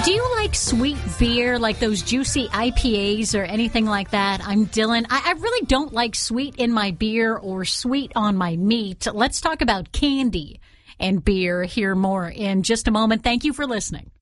Do you like sweet beer, like those juicy IPAs or anything like that? I'm Dylan. I really don't like sweet in my beer or sweet on my meat. Let's talk about candy and beer here more in just a moment. Thank you for listening.